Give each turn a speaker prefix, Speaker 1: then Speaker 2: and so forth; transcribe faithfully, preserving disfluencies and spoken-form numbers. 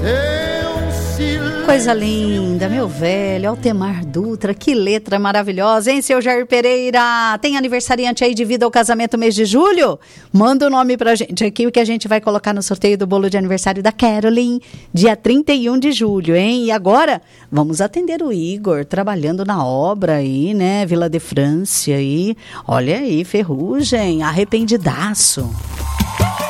Speaker 1: Coisa linda, meu velho, Altemar Dutra, que letra maravilhosa, hein, seu Jair Pereira? Tem aniversariante aí de vida ou casamento mês de julho? Manda o nome pra gente aqui, que a gente vai colocar no sorteio do bolo de aniversário da Carolyn, dia trinta e um de julho, hein? E agora, vamos atender o Igor, trabalhando na obra aí, né, Vila de França aí. Olha aí, Ferrugem, arrependidaço.